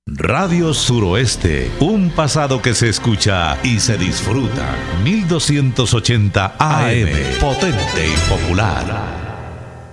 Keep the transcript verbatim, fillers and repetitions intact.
Radio Suroeste, un pasado que se escucha y se disfruta. mil doscientos ochenta A M, potente y popular.